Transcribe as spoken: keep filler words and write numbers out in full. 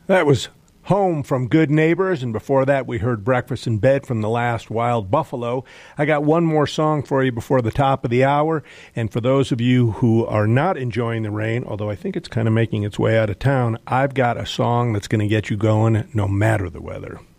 That was Home from Good Neighbors, and before that we heard Breakfast in Bed from The Last Wild Buffalo. I got one more song for you before the top of the hour, and for those of you who are not enjoying the rain, although I think it's kind of making its way out of town, I've got a song that's going to get you going no matter the weather.